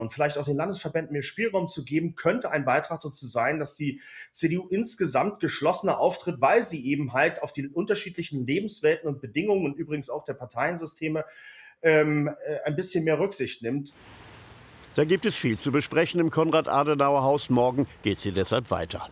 und vielleicht auch den Landesverbänden mehr Spielraum zu geben, könnte ein Beitrag dazu sein, dass die CDU insgesamt geschlossener auftritt, weil sie eben halt auf die unterschiedlichen Lebenswelten und Bedingungen und übrigens auch der Parteiensysteme ein bisschen mehr Rücksicht nimmt. Da gibt es viel zu besprechen im Konrad-Adenauer-Haus. Morgen geht es hier deshalb weiter.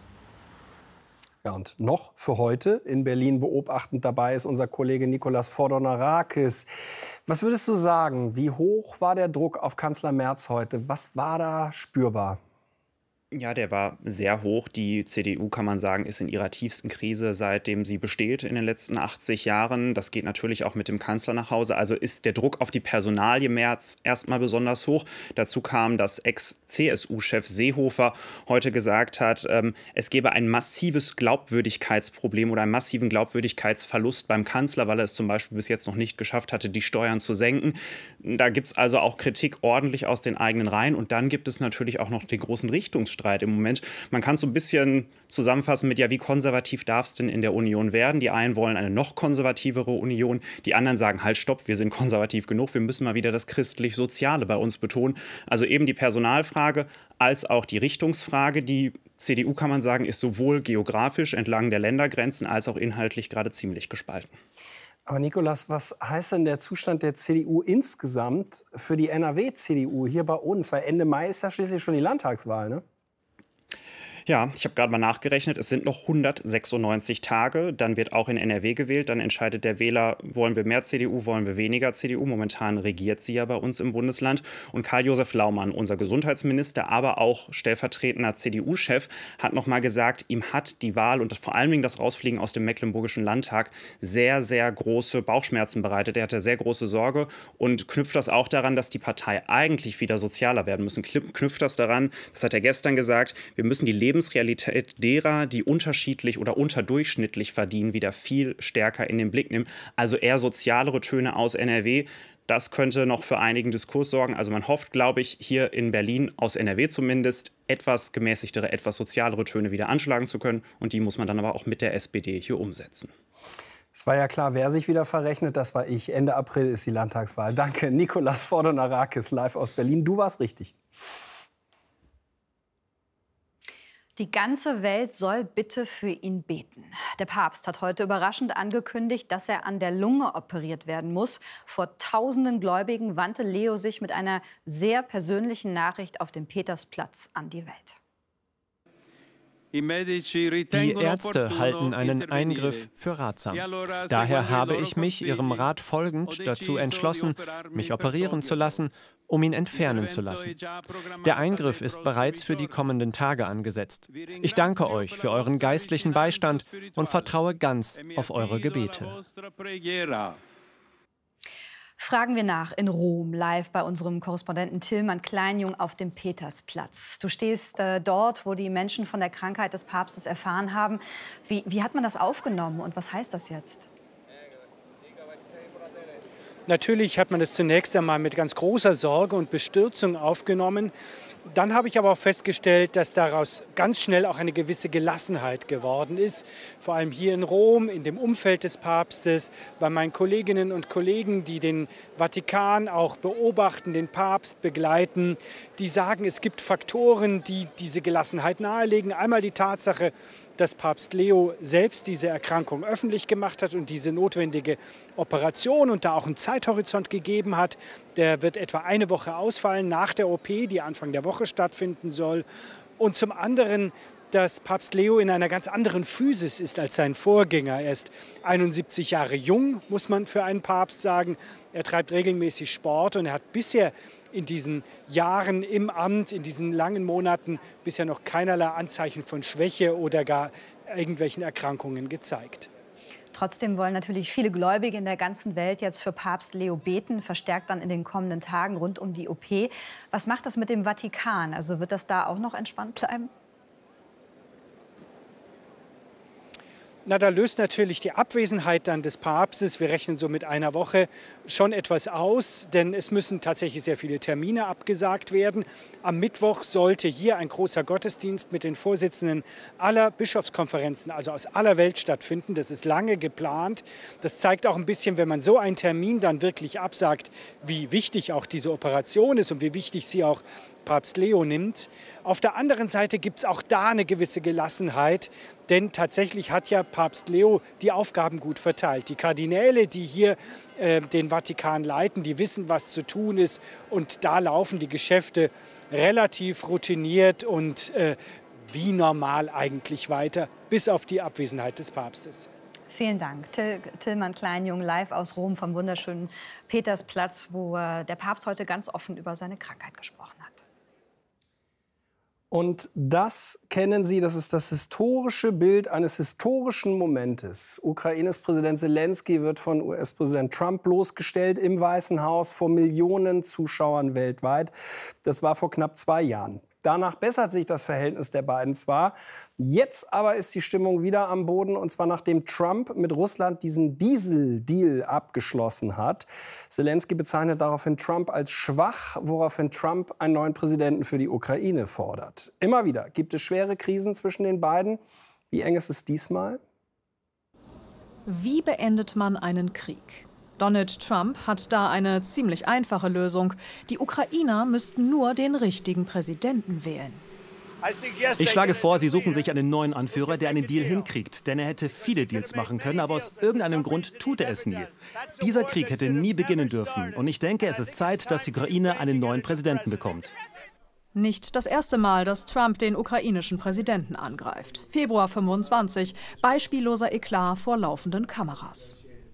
Ja, und noch für heute in Berlin beobachtend dabei ist unser Kollege Nikolaus Fordonarakis. Was würdest du sagen, wie hoch war der Druck auf Kanzler Merz heute? Was war da spürbar? Ja, der war sehr hoch. Die CDU, kann man sagen, ist in ihrer tiefsten Krise, seitdem sie besteht in den letzten 80 Jahren. Das geht natürlich auch mit dem Kanzler nach Hause. Also ist der Druck auf die Personalie Merz erstmal besonders hoch. Dazu kam, dass Ex-CSU-Chef Seehofer heute gesagt hat, es gebe ein massives Glaubwürdigkeitsproblem oder einen massiven Glaubwürdigkeitsverlust beim Kanzler, weil er es zum Beispiel bis jetzt noch nicht geschafft hatte, die Steuern zu senken. Da gibt es also auch Kritik ordentlich aus den eigenen Reihen. Und dann gibt es natürlich auch noch den großen Richtungsstreit im Moment. Man kann es so ein bisschen zusammenfassen mit, ja, wie konservativ darf es denn in der Union werden? Die einen wollen eine noch konservativere Union, die anderen sagen, halt, stopp, wir sind konservativ genug, wir müssen mal wieder das christlich-soziale bei uns betonen. Also eben die Personalfrage als auch die Richtungsfrage. Die CDU, kann man sagen, ist sowohl geografisch entlang der Ländergrenzen als auch inhaltlich gerade ziemlich gespalten. Aber Nikolaus, was heißt denn der Zustand der CDU insgesamt für die NRW-CDU hier bei uns? Weil Ende Mai ist ja schließlich schon die Landtagswahl, ne? Ja, ich habe gerade mal nachgerechnet, es sind noch 196 Tage, dann wird auch in NRW gewählt, dann entscheidet der Wähler, wollen wir mehr CDU, wollen wir weniger CDU. Momentan regiert sie ja bei uns im Bundesland. Und Karl-Josef Laumann, unser Gesundheitsminister, aber auch stellvertretender CDU-Chef, hat noch mal gesagt, ihm hat die Wahl und vor allem das Rausfliegen aus dem Mecklenburgischen Landtag sehr, sehr große Bauchschmerzen bereitet. Er hatte sehr große Sorge und knüpft das auch daran, dass die Partei eigentlich wieder sozialer werden müssen. Knüpft das daran, das hat er gestern gesagt, wir müssen die Lebensrealität derer, die unterschiedlich oder unterdurchschnittlich verdienen, wieder viel stärker in den Blick nehmen. Also eher sozialere Töne aus NRW. Das könnte noch für einigen Diskurs sorgen. Also man hofft, glaube ich, hier in Berlin, aus NRW zumindest, etwas gemäßigtere, etwas sozialere Töne wieder anschlagen zu können. Und die muss man dann aber auch mit der SPD hier umsetzen. Es war ja klar, wer sich wieder verrechnet, das war ich. Ende April ist die Landtagswahl. Danke, Nikolaus Fordonarakis, live aus Berlin. Du warst richtig. Die ganze Welt soll bitte für ihn beten. Der Papst hat heute überraschend angekündigt, dass er an der Lunge operiert werden muss. Vor tausenden Gläubigen wandte Leo sich mit einer sehr persönlichen Nachricht auf dem Petersplatz an die Welt. Die Ärzte halten einen Eingriff für ratsam. Daher habe ich mich ihrem Rat folgend dazu entschlossen, mich operieren zu lassen, um ihn entfernen zu lassen. Der Eingriff ist bereits für die kommenden Tage angesetzt. Ich danke euch für euren geistlichen Beistand und vertraue ganz auf eure Gebete. Fragen wir nach in Rom, live bei unserem Korrespondenten Tillmann Kleinjung auf dem Petersplatz. Du stehst dort, wo die Menschen von der Krankheit des Papstes erfahren haben. Wie hat man das aufgenommen und was heißt das jetzt? Natürlich hat man es zunächst einmal mit ganz großer Sorge und Bestürzung aufgenommen. Dann habe ich aber auch festgestellt, dass daraus ganz schnell auch eine gewisse Gelassenheit geworden ist. Vor allem hier in Rom, in dem Umfeld des Papstes, bei meinen Kolleginnen und Kollegen, die den Vatikan auch beobachten, den Papst begleiten. Die sagen, es gibt Faktoren, die diese Gelassenheit nahelegen. Einmal die Tatsache, dass Papst Leo selbst diese Erkrankung öffentlich gemacht hat und diese notwendige Operation und da auch einen Zeithorizont gegeben hat. Der wird etwa eine Woche ausfallen nach der OP, die Anfang der Woche stattfinden soll. Und zum anderen, dass Papst Leo in einer ganz anderen Physis ist als sein Vorgänger. Er ist 71 Jahre jung, muss man für einen Papst sagen. Er treibt regelmäßig Sport und er hat bisher in diesen Jahren im Amt, in diesen langen Monaten, bisher noch keinerlei Anzeichen von Schwäche oder gar irgendwelchen Erkrankungen gezeigt. Trotzdem wollen natürlich viele Gläubige in der ganzen Welt jetzt für Papst Leo beten, verstärkt dann in den kommenden Tagen rund um die OP. Was macht das mit dem Vatikan? Also wird das da auch noch entspannt bleiben? Na, da löst natürlich die Abwesenheit dann des Papstes, wir rechnen so mit einer Woche, schon etwas aus, denn es müssen tatsächlich sehr viele Termine abgesagt werden. Am Mittwoch sollte hier ein großer Gottesdienst mit den Vorsitzenden aller Bischofskonferenzen, also aus aller Welt stattfinden. Das ist lange geplant. Das zeigt auch ein bisschen, wenn man so einen Termin dann wirklich absagt, wie wichtig auch diese Operation ist und wie wichtig sie auch Papst Leo nimmt. Auf der anderen Seite gibt es auch da eine gewisse Gelassenheit, denn tatsächlich hat ja Papst Leo die Aufgaben gut verteilt. Die Kardinäle, die hier den Vatikan leiten, die wissen, was zu tun ist, und da laufen die Geschäfte relativ routiniert und wie normal eigentlich weiter, bis auf die Abwesenheit des Papstes. Vielen Dank. Tillmann Kleinjung live aus Rom vom wunderschönen Petersplatz, wo der Papst heute ganz offen über seine Krankheit gesprochen hat. Und das kennen Sie, das ist das historische Bild eines historischen Momentes. Ukraines Präsident Zelensky wird von US-Präsident Trump bloßgestellt im Weißen Haus vor Millionen Zuschauern weltweit. Das war vor knapp 2 Jahren. Danach bessert sich das Verhältnis der beiden zwar. Jetzt aber ist die Stimmung wieder am Boden, und zwar nachdem Trump mit Russland diesen Diesel-Deal abgeschlossen hat. Zelensky bezeichnet daraufhin Trump als schwach, woraufhin Trump einen neuen Präsidenten für die Ukraine fordert. Immer wieder gibt es schwere Krisen zwischen den beiden. Wie eng ist es diesmal? Wie beendet man einen Krieg? Donald Trump hat da eine ziemlich einfache Lösung. Die Ukrainer müssten nur den richtigen Präsidenten wählen. Ich schlage vor, Sie suchen sich einen neuen Anführer, der einen Deal hinkriegt. Denn er hätte viele Deals machen können, aber aus irgendeinem Grund tut er es nie. Dieser Krieg hätte nie beginnen dürfen. Und ich denke, es ist Zeit, dass die Ukraine einen neuen Präsidenten bekommt. Nicht das erste Mal, dass Trump den ukrainischen Präsidenten angreift. Februar 25, beispielloser Eklat vor laufenden Kameras.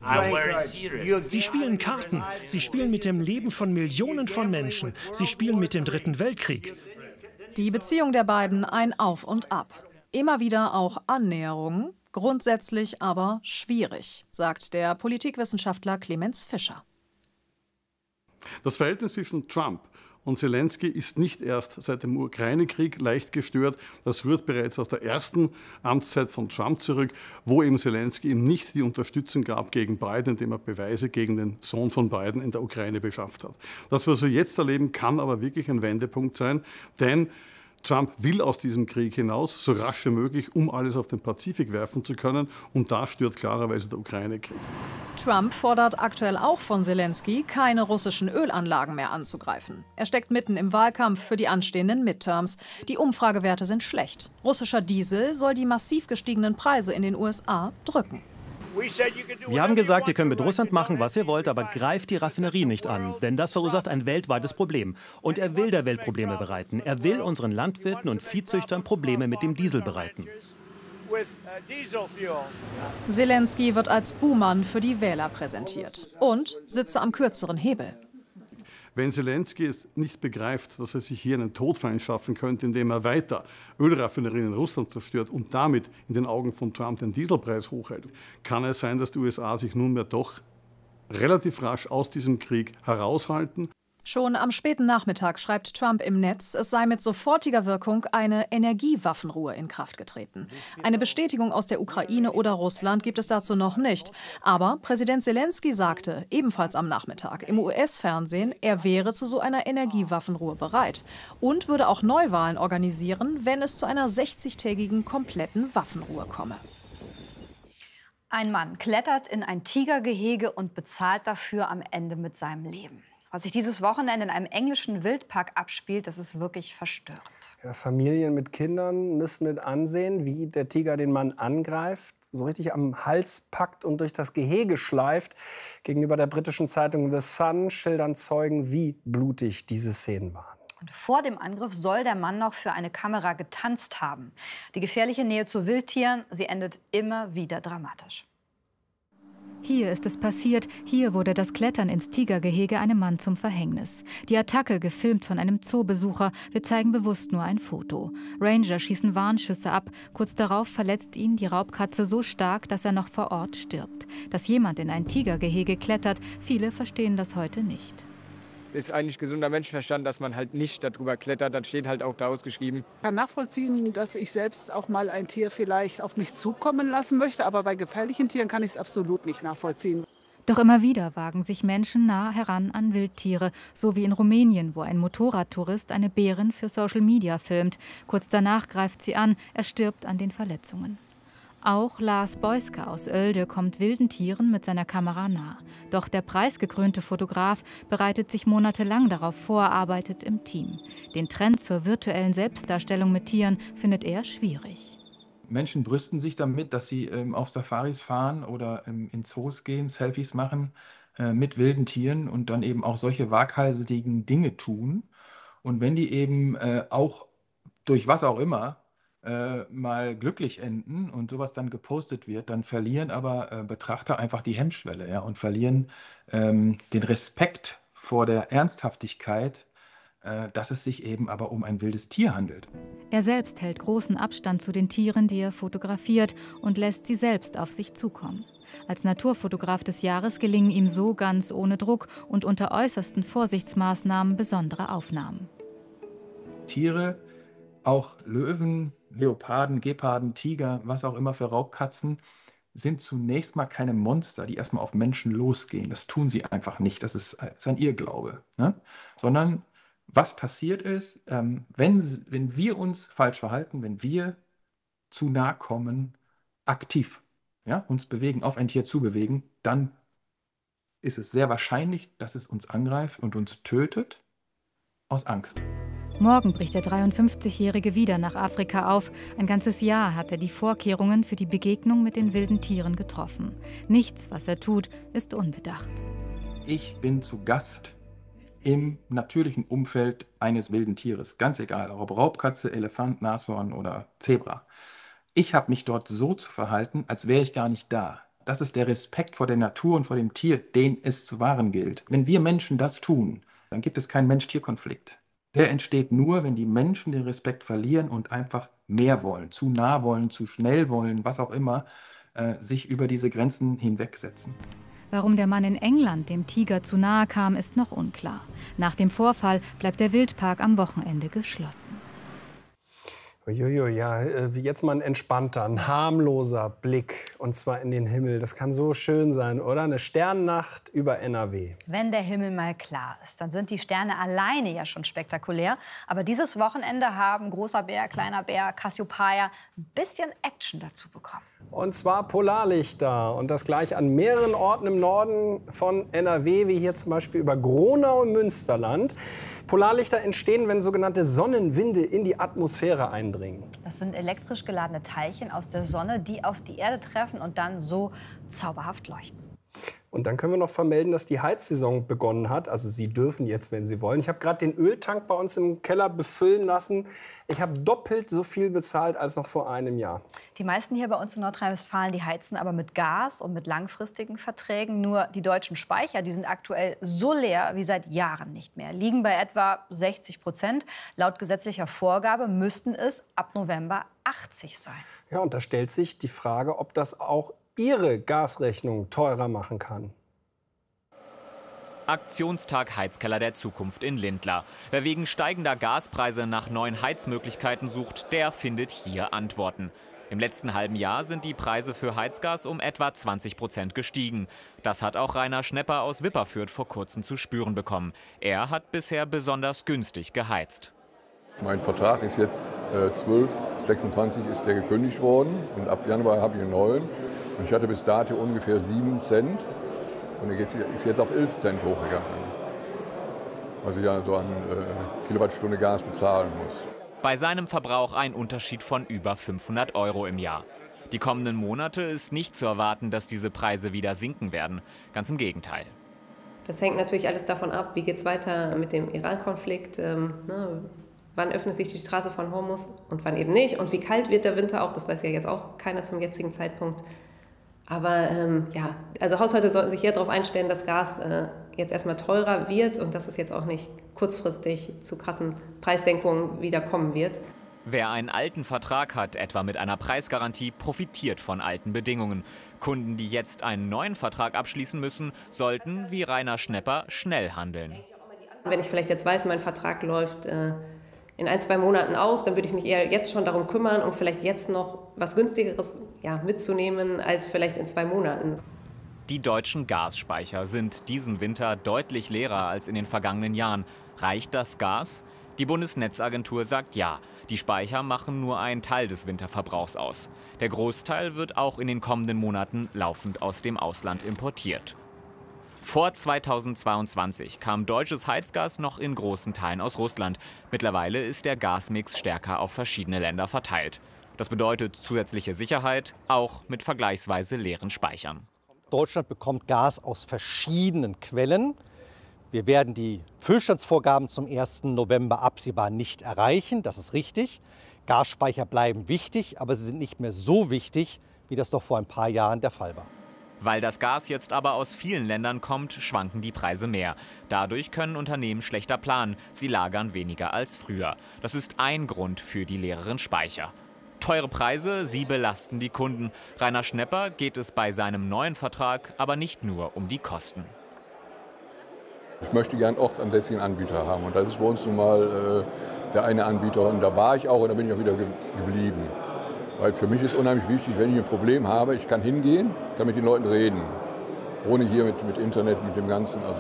Sie spielen Karten. Sie spielen mit dem Leben von Millionen von Menschen. Sie spielen mit dem Dritten Weltkrieg. Die Beziehung der beiden ein Auf und Ab. Immer wieder auch Annäherungen, grundsätzlich aber schwierig, sagt der Politikwissenschaftler Clemens Fischer. Das Verhältnis zwischen Trump und Zelensky ist nicht erst seit dem Ukraine-Krieg leicht gestört. Das rührt bereits aus der ersten Amtszeit von Trump zurück, wo eben Zelensky ihm nicht die Unterstützung gab gegen Biden, indem er Beweise gegen den Sohn von Biden in der Ukraine beschafft hat. Das, was wir jetzt erleben, kann aber wirklich ein Wendepunkt sein, denn Trump will aus diesem Krieg hinaus, so rasch wie möglich, um alles auf den Pazifik werfen zu können. Und da stört klarerweise der Ukraine-Krieg. Trump fordert aktuell auch von Zelensky, keine russischen Ölanlagen mehr anzugreifen. Er steckt mitten im Wahlkampf für die anstehenden Midterms. Die Umfragewerte sind schlecht. Russischer Diesel soll die massiv gestiegenen Preise in den USA drücken. Wir haben gesagt, ihr könnt mit Russland machen, was ihr wollt, aber greift die Raffinerie nicht an. Denn das verursacht ein weltweites Problem. Und er will der Welt Probleme bereiten. Er will unseren Landwirten und Viehzüchtern Probleme mit dem Diesel bereiten. Zelensky wird als Buhmann für die Wähler präsentiert und sitze am kürzeren Hebel. Wenn Zelensky es nicht begreift, dass er sich hier einen Todfeind schaffen könnte, indem er weiter Ölraffinerien in Russland zerstört und damit in den Augen von Trump den Dieselpreis hochhält, kann es sein, dass die USA sich nunmehr doch relativ rasch aus diesem Krieg heraushalten. Schon am späten Nachmittag schreibt Trump im Netz, es sei mit sofortiger Wirkung eine Energiewaffenruhe in Kraft getreten. Eine Bestätigung aus der Ukraine oder Russland gibt es dazu noch nicht. Aber Präsident Zelensky sagte, ebenfalls am Nachmittag, im US-Fernsehen, er wäre zu so einer Energiewaffenruhe bereit und würde auch Neuwahlen organisieren, wenn es zu einer 60-tägigen kompletten Waffenruhe komme. Ein Mann klettert in ein Tigergehege und bezahlt dafür am Ende mit seinem Leben. Was sich dieses Wochenende in einem englischen Wildpark abspielt, das ist wirklich verstörend. Ja, Familien mit Kindern müssen mit ansehen, wie der Tiger den Mann angreift, so richtig am Hals packt und durch das Gehege schleift. Gegenüber der britischen Zeitung The Sun schildern Zeugen, wie blutig diese Szenen waren. Und vor dem Angriff soll der Mann noch für eine Kamera getanzt haben. Die gefährliche Nähe zu Wildtieren, sie endet immer wieder dramatisch. Hier ist es passiert. Hier wurde das Klettern ins Tigergehege einem Mann zum Verhängnis. Die Attacke, gefilmt von einem Zoobesucher. Wir zeigen bewusst nur ein Foto. Ranger schießen Warnschüsse ab. Kurz darauf verletzt ihn die Raubkatze so stark, dass er noch vor Ort stirbt. Dass jemand in ein Tigergehege klettert, viele verstehen das heute nicht. Ist eigentlich gesunder Menschenverstand, dass man halt nicht darüber klettert. Das steht halt auch da ausgeschrieben. Ich kann nachvollziehen, dass ich selbst auch mal ein Tier vielleicht auf mich zukommen lassen möchte. Aber bei gefährlichen Tieren kann ich es absolut nicht nachvollziehen. Doch immer wieder wagen sich Menschen nah heran an Wildtiere. So wie in Rumänien, wo ein Motorradtourist eine Bärin für Social Media filmt. Kurz danach greift sie an, er stirbt an den Verletzungen. Auch Lars Beuske aus Oelde kommt wilden Tieren mit seiner Kamera nah. Doch der preisgekrönte Fotograf bereitet sich monatelang darauf vor, arbeitet im Team. Den Trend zur virtuellen Selbstdarstellung mit Tieren findet er schwierig. Menschen brüsten sich damit, dass sie auf Safaris fahren oder in Zoos gehen, Selfies machen mit wilden Tieren und dann eben auch solche waghalsigen Dinge tun. Und wenn die eben auch durch was auch immer mal glücklich enden und sowas dann gepostet wird, dann verlieren aber Betrachter einfach die Hemmschwelle, ja, und verlieren den Respekt vor der Ernsthaftigkeit, dass es sich eben aber um ein wildes Tier handelt. Er selbst hält großen Abstand zu den Tieren, die er fotografiert, und lässt sie selbst auf sich zukommen. Als Naturfotograf des Jahres gelingen ihm so ganz ohne Druck und unter äußersten Vorsichtsmaßnahmen besondere Aufnahmen. Tiere, auch Löwen, Leoparden, Geparden, Tiger, was auch immer für Raubkatzen, sind zunächst mal keine Monster, die erstmal auf Menschen losgehen. Das tun sie einfach nicht. Das ist ein Irrglaube. Ne? Sondern was passiert ist, wenn wir uns falsch verhalten, wenn wir zu nah kommen, aktiv, ja, uns bewegen, auf ein Tier zubewegen, dann ist es sehr wahrscheinlich, dass es uns angreift und uns tötet aus Angst. Morgen bricht der 53-Jährige wieder nach Afrika auf. Ein ganzes Jahr hat er die Vorkehrungen für die Begegnung mit den wilden Tieren getroffen. Nichts, was er tut, ist unbedacht. Ich bin zu Gast im natürlichen Umfeld eines wilden Tieres. Ganz egal, ob Raubkatze, Elefant, Nashorn oder Zebra. Ich habe mich dort so zu verhalten, als wäre ich gar nicht da. Das ist der Respekt vor der Natur und vor dem Tier, den es zu wahren gilt. Wenn wir Menschen das tun, dann gibt es keinen Mensch-Tier-Konflikt. Der entsteht nur, wenn die Menschen den Respekt verlieren und einfach mehr wollen, zu nah wollen, zu schnell wollen, was auch immer, sich über diese Grenzen hinwegsetzen. Warum der Mann in England dem Tiger zu nahe kam, ist noch unklar. Nach dem Vorfall bleibt der Wildpark am Wochenende geschlossen. Uiuiui, ja, jetzt mal ein entspannter, ein harmloser Blick, und zwar in den Himmel. Das kann so schön sein, oder? Eine Sternennacht über NRW. Wenn der Himmel mal klar ist, dann sind die Sterne alleine ja schon spektakulär. Aber dieses Wochenende haben Großer Bär, Kleiner Bär, Cassiopeia ein bisschen Action dazu bekommen. Und zwar Polarlichter, und das gleich an mehreren Orten im Norden von NRW, wie hier zum Beispiel über Gronau im Münsterland. Polarlichter entstehen, wenn sogenannte Sonnenwinde in die Atmosphäre eindringen. Das sind elektrisch geladene Teilchen aus der Sonne, die auf die Erde treffen und dann so zauberhaft leuchten. Und dann können wir noch vermelden, dass die Heizsaison begonnen hat. Also Sie dürfen jetzt, wenn Sie wollen. Ich habe gerade den Öltank bei uns im Keller befüllen lassen. Ich habe doppelt so viel bezahlt als noch vor einem Jahr. Die meisten hier bei uns in Nordrhein-Westfalen, die heizen aber mit Gas und mit langfristigen Verträgen. Nur die deutschen Speicher, die sind aktuell so leer wie seit Jahren nicht mehr. Liegen bei etwa 60%. Laut gesetzlicher Vorgabe müssten es ab November 80 sein. Ja, und da stellt sich die Frage, ob das auch Ihre Gasrechnung teurer machen kann. Aktionstag Heizkeller der Zukunft in Lindlar. Wer wegen steigender Gaspreise nach neuen Heizmöglichkeiten sucht, der findet hier Antworten. Im letzten halben Jahr sind die Preise für Heizgas um etwa 20% gestiegen. Das hat auch Rainer Schnepper aus Wipperfürth vor kurzem zu spüren bekommen. Er hat bisher besonders günstig geheizt. Mein Vertrag ist jetzt 12,26 ist der gekündigt worden und ab Januar habe ich einen neuen. Und ich hatte bis dato ungefähr 7 Cent und ist jetzt auf 11 Cent hochgegangen. Also ja, so an Kilowattstunde Gas bezahlen muss. Bei seinem Verbrauch ein Unterschied von über 500 € im Jahr. Die kommenden Monate ist nicht zu erwarten, dass diese Preise wieder sinken werden. Ganz im Gegenteil. Das hängt natürlich alles davon ab, wie geht es weiter mit dem Iran-Konflikt. Wann öffnet sich die Straße von Hormuz und wann eben nicht. Und wie kalt wird der Winter auch, das weiß ja jetzt auch keiner zum jetzigen Zeitpunkt. Aber ja, also Haushalte sollten sich hier darauf einstellen, dass Gas jetzt erstmal teurer wird und dass es jetzt auch nicht kurzfristig zu krassen Preissenkungen wieder kommen wird. Wer einen alten Vertrag hat, etwa mit einer Preisgarantie, profitiert von alten Bedingungen. Kunden, die jetzt einen neuen Vertrag abschließen müssen, sollten, wie Rainer Schnepper, schnell handeln. Wenn ich vielleicht jetzt weiß, mein Vertrag läuft in 1-2 Monaten aus, dann würde ich mich eher jetzt schon darum kümmern, um vielleicht jetzt noch was Günstigeres mitzunehmen, als vielleicht in 2 Monaten. Die deutschen Gasspeicher sind diesen Winter deutlich leerer als in den vergangenen Jahren. Reicht das Gas? Die Bundesnetzagentur sagt ja, die Speicher machen nur einen Teil des Winterverbrauchs aus. Der Großteil wird auch in den kommenden Monaten laufend aus dem Ausland importiert. Vor 2022 kam deutsches Heizgas noch in großen Teilen aus Russland. Mittlerweile ist der Gasmix stärker auf verschiedene Länder verteilt. Das bedeutet zusätzliche Sicherheit, auch mit vergleichsweise leeren Speichern. Deutschland bekommt Gas aus verschiedenen Quellen. Wir werden die Füllstandsvorgaben zum 1. November absehbar nicht erreichen, das ist richtig. Gasspeicher bleiben wichtig, aber sie sind nicht mehr so wichtig, wie das noch vor ein paar Jahren der Fall war. Weil das Gas jetzt aber aus vielen Ländern kommt, schwanken die Preise mehr. Dadurch können Unternehmen schlechter planen. Sie lagern weniger als früher. Das ist ein Grund für die leeren Speicher. Teure Preise, sie belasten die Kunden. Rainer Schnepper geht es bei seinem neuen Vertrag aber nicht nur um die Kosten. Ich möchte gern ortsansässigen Anbieter haben. Und das ist bei uns nun mal der eine Anbieter. Und da war ich auch und da bin ich auch wieder geblieben. Weil für mich ist unheimlich wichtig, wenn ich ein Problem habe, ich kann hingehen, kann mit den Leuten reden. Ohne hier mit Internet, mit dem Ganzen. Also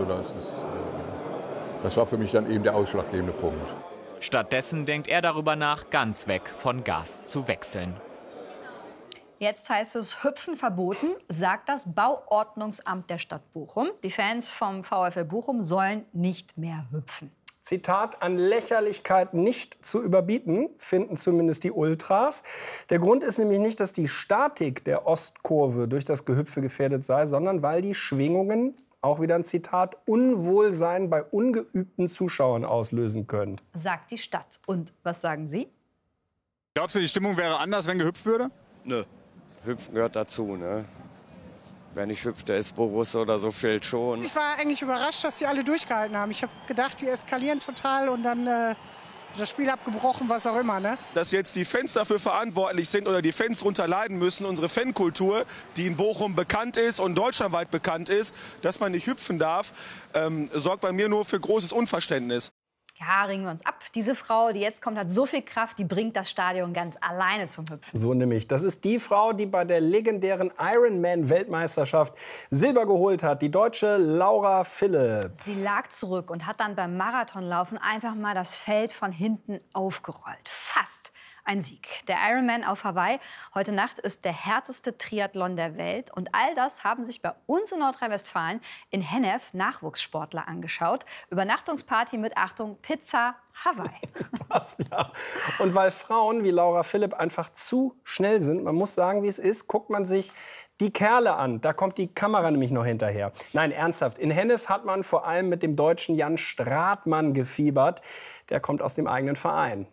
das war für mich dann eben der ausschlaggebende Punkt. Stattdessen denkt er darüber nach, ganz weg von Gas zu wechseln. Jetzt heißt es Hüpfen verboten, sagt das Bauordnungsamt der Stadt Bochum. Die Fans vom VfL Bochum sollen nicht mehr hüpfen. Zitat, an Lächerlichkeit nicht zu überbieten, finden zumindest die Ultras. Der Grund ist nämlich nicht, dass die Statik der Ostkurve durch das Gehüpfe gefährdet sei, sondern weil die Schwingungen, auch wieder ein Zitat, Unwohlsein bei ungeübten Zuschauern auslösen können. Sagt die Stadt. Und was sagen Sie? Glaubst du, die Stimmung wäre anders, wenn gehüpft würde? Nö. Hüpfen gehört dazu, ne? Wer nicht hüpft, der ist Borusse oder so, fehlt schon. Ich war eigentlich überrascht, dass die alle durchgehalten haben. Ich habe gedacht, die eskalieren total und dann das Spiel abgebrochen, was auch immer. Ne? Dass jetzt die Fans dafür verantwortlich sind oder die Fans darunter leiden müssen, unsere Fankultur, die in Bochum bekannt ist und deutschlandweit bekannt ist, dass man nicht hüpfen darf, sorgt bei mir nur für großes Unverständnis. Ja, ringen wir uns ab. Diese Frau, die jetzt kommt, hat so viel Kraft, die bringt das Stadion ganz alleine zum Hüpfen. So nämlich. Das ist die Frau, die bei der legendären Ironman-Weltmeisterschaft Silber geholt hat. Die Deutsche Laura Philipp. Sie lag zurück und hat dann beim Marathonlaufen einfach mal das Feld von hinten aufgerollt. Fast ein Sieg. Der Ironman auf Hawaii heute Nacht ist der härteste Triathlon der Welt. Und all das haben sich bei uns in Nordrhein-Westfalen in Hennef Nachwuchssportler angeschaut. Übernachtungsparty mit, Achtung, Pizza Hawaii. Passt, ja. Und weil Frauen wie Laura Philipp einfach zu schnell sind, man muss sagen, wie es ist, guckt man sich die Kerle an. Da kommt die Kamera nämlich noch hinterher. Nein, ernsthaft. In Hennef hat man vor allem mit dem Deutschen Jan Stratmann gefiebert. Der kommt aus dem eigenen Verein.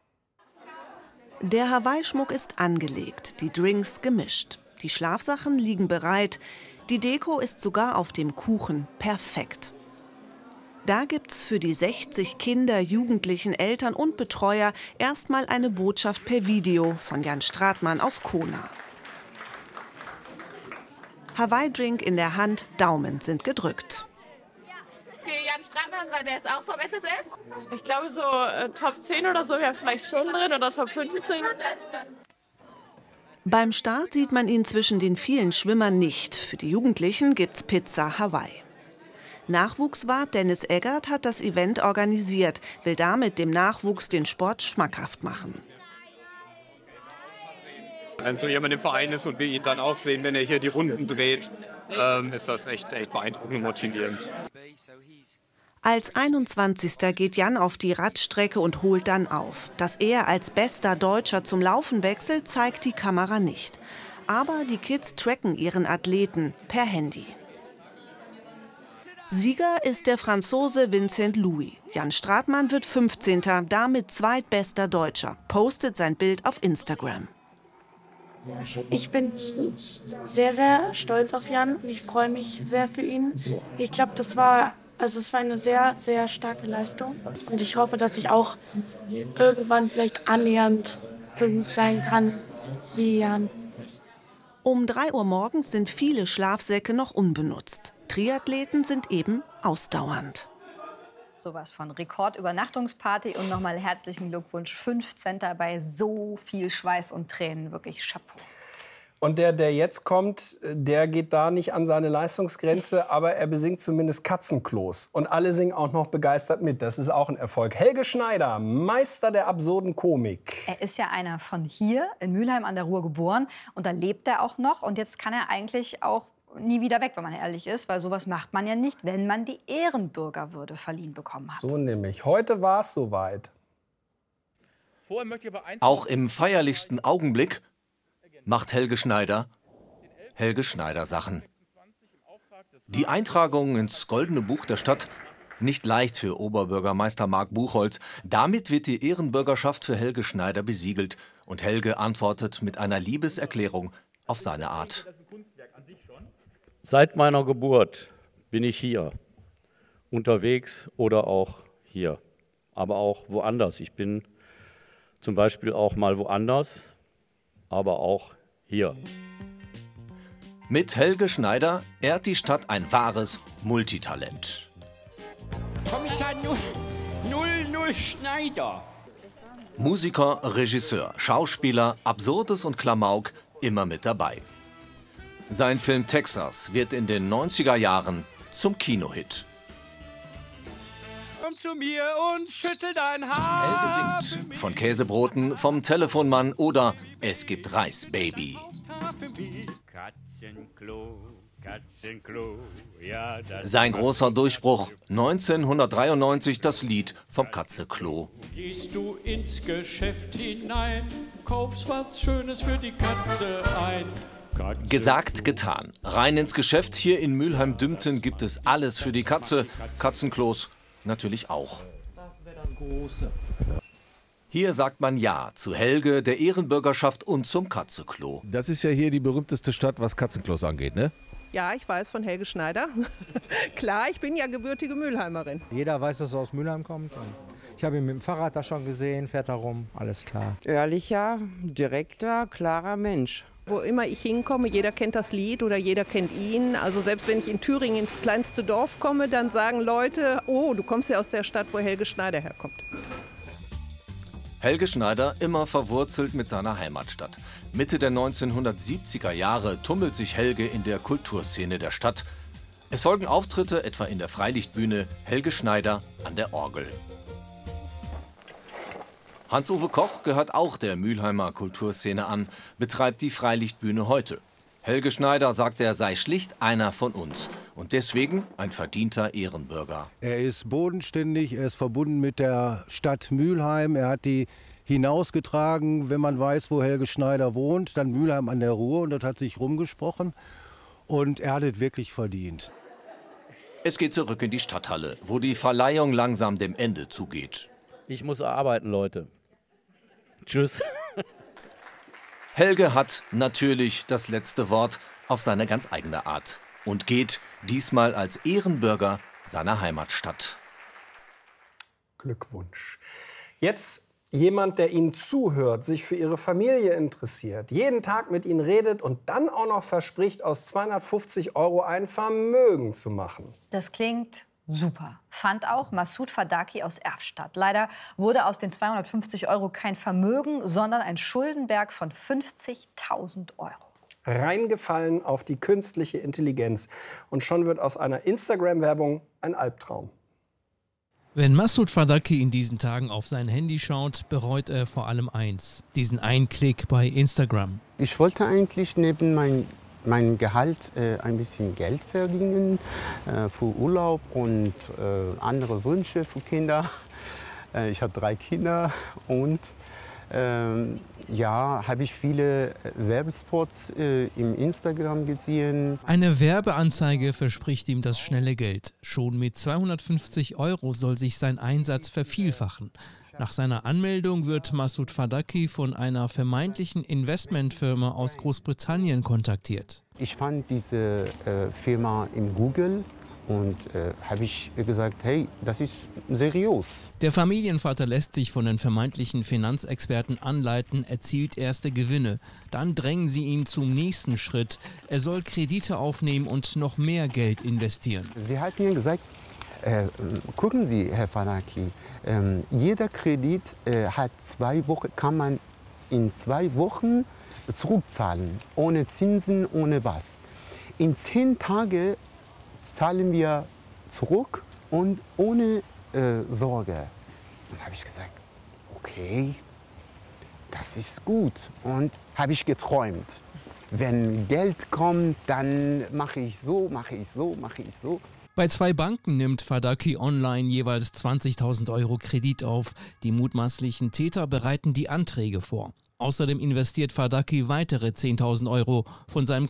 Der Hawaii-Schmuck ist angelegt, die Drinks gemischt. Die Schlafsachen liegen bereit. Die Deko ist sogar auf dem Kuchen perfekt. Da gibt's für die 60 Kinder, Jugendlichen, Eltern und Betreuer erstmal eine Botschaft per Video von Jan Stratmann aus Kona. Hawaii-Drink in der Hand, Daumen sind gedrückt. Für Jan Stratmann, weil der ist auch vom SSF. Ich glaube, so Top 10 oder so wäre vielleicht schon drin oder Top 15. Beim Start sieht man ihn zwischen den vielen Schwimmern nicht. Für die Jugendlichen gibt's Pizza Hawaii. Nachwuchswart Dennis Eggert hat das Event organisiert, will damit dem Nachwuchs den Sport schmackhaft machen. Wenn so jemand im Verein ist und wir ihn dann auch sehen, wenn er hier die Runden dreht, ist das echt beeindruckend und motivierend. Als 21. geht Jan auf die Radstrecke und holt dann auf. Dass er als bester Deutscher zum Laufen wechselt, zeigt die Kamera nicht. Aber die Kids tracken ihren Athleten per Handy. Sieger ist der Franzose Vincent Louis. Jan Stratmann wird 15., damit zweitbester Deutscher, postet sein Bild auf Instagram. Ich bin sehr, sehr stolz auf Jan und ich freue mich sehr für ihn. Ich glaube, es war eine sehr, sehr starke Leistung. Und ich hoffe, dass ich auch irgendwann vielleicht annähernd so gut sein kann wie Jan. Um 3 Uhr morgens sind viele Schlafsäcke noch unbenutzt. Triathleten sind eben ausdauernd. Sowas von Rekordübernachtungsparty und nochmal herzlichen Glückwunsch. 15. bei so viel Schweiß und Tränen. Wirklich Chapeau. Und der jetzt kommt, der geht da nicht an seine Leistungsgrenze, aber er besingt zumindest Katzenklos. Und alle singen auch noch begeistert mit. Das ist auch ein Erfolg. Helge Schneider, Meister der absurden Komik. Er ist ja einer von hier, in Mülheim an der Ruhr geboren. Und da lebt er auch noch. Und jetzt kann er eigentlich auch nie wieder weg, wenn man ehrlich ist. Weil sowas macht man ja nicht, wenn man die Ehrenbürgerwürde verliehen bekommen hat. So nämlich. Heute war es soweit. Auch im feierlichsten Augenblick macht Helge Schneider Sachen. Die Eintragung ins Goldene Buch der Stadt nicht leicht für Oberbürgermeister Marc Buchholz. Damit wird die Ehrenbürgerschaft für Helge Schneider besiegelt. Und Helge antwortet mit einer Liebeserklärung auf seine Art. Seit meiner Geburt bin ich hier, unterwegs oder auch hier, aber auch woanders. Ich bin zum Beispiel auch mal woanders, aber auch hier. Mit Helge Schneider ehrt die Stadt ein wahres Multitalent. Kommissar 00 Schneider. Musiker, Regisseur, Schauspieler, Absurdes und Klamauk immer mit dabei. Sein Film Texas wird in den 90er Jahren zum Kinohit. Komm zu mir und schüttel dein Haar. Helge singt von Käsebroten, vom Telefonmann oder Es gibt Reis, Baby. Katzenklo, Katzenklo, ja, Sein großer Durchbruch 1993 das Lied vom Katzeklo. Gehst du ins Geschäft hinein, kaufst was Schönes für die Katze ein. Gesagt, getan. Rein ins Geschäft. Hier in Mülheim-Dümpten gibt es alles für die Katze. Katzenklos natürlich auch. Hier sagt man Ja zu Helge, der Ehrenbürgerschaft und zum Katzeklo. Das ist ja hier die berühmteste Stadt, was Katzenklos angeht, ne? Ja, ich weiß von Helge Schneider. Klar, ich bin ja gebürtige Mülheimerin. Jeder weiß, dass er aus Mülheim kommt. Ich habe ihn mit dem Fahrrad da schon gesehen, fährt da rum, alles klar. Ehrlicher, direkter, klarer Mensch. Wo immer ich hinkomme, jeder kennt das Lied oder jeder kennt ihn. Also selbst wenn ich in Thüringen ins kleinste Dorf komme, dann sagen Leute, oh, du kommst ja aus der Stadt, wo Helge Schneider herkommt. Helge Schneider immer verwurzelt mit seiner Heimatstadt. Mitte der 1970er Jahre tummelt sich Helge in der Kulturszene der Stadt. Es folgen Auftritte, etwa in der Freilichtbühne Helge Schneider an der Orgel. Hans-Uwe Koch gehört auch der Mülheimer Kulturszene an, betreibt die Freilichtbühne heute. Helge Schneider sagt, er sei schlicht einer von uns und deswegen ein verdienter Ehrenbürger. Er ist bodenständig, er ist verbunden mit der Stadt Mülheim. Er hat die hinausgetragen, wenn man weiß, wo Helge Schneider wohnt, dann Mülheim an der Ruhr, und das hat sich rumgesprochen und er hat es wirklich verdient. Es geht zurück in die Stadthalle, wo die Verleihung langsam dem Ende zugeht. Ich muss arbeiten, Leute. Tschüss. Helge hat natürlich das letzte Wort auf seine ganz eigene Art und geht diesmal als Ehrenbürger seiner Heimatstadt. Glückwunsch. Jetzt jemand, der Ihnen zuhört, sich für Ihre Familie interessiert, jeden Tag mit Ihnen redet und dann auch noch verspricht, aus 250 € ein Vermögen zu machen. Das klingt super. Fand auch Masoud Fadaki aus Erfstadt. Leider wurde aus den 250 € kein Vermögen, sondern ein Schuldenberg von 50.000 €. Reingefallen auf die künstliche Intelligenz. Und schon wird aus einer Instagram-Werbung ein Albtraum. Wenn Masoud Fadaki in diesen Tagen auf sein Handy schaut, bereut er vor allem eins: diesen einen Klick bei Instagram. Ich wollte eigentlich neben mein Gehalt ein bisschen Geld verdienen für Urlaub und andere Wünsche für Kinder. Ich habe 3 Kinder und ja, habe ich viele Werbespots im Instagram gesehen. Eine Werbeanzeige verspricht ihm das schnelle Geld. Schon mit 250 € soll sich sein Einsatz vervielfachen. Nach seiner Anmeldung wird Masoud Fadaki von einer vermeintlichen Investmentfirma aus Großbritannien kontaktiert. Ich fand diese Firma in Google und habe ich gesagt, hey, das ist seriös. Der Familienvater lässt sich von den vermeintlichen Finanzexperten anleiten, erzielt erste Gewinne. Dann drängen sie ihn zum nächsten Schritt. Er soll Kredite aufnehmen und noch mehr Geld investieren. Sie hat mir gesagt, gucken Sie, Herr Fadaki, jeder Kredit hat 2 Wochen, kann man in 2 Wochen zurückzahlen, ohne Zinsen, ohne was. In 10 Tagen zahlen wir zurück und ohne Sorge. Dann habe ich gesagt, okay, das ist gut. Und habe ich geträumt. Wenn Geld kommt, dann mache ich so, mache ich so, mache ich so. Bei 2 Banken nimmt Fadaki online jeweils 20.000 € Kredit auf. Die mutmaßlichen Täter bereiten die Anträge vor. Außerdem investiert Fadaki weitere 10.000 € von seinem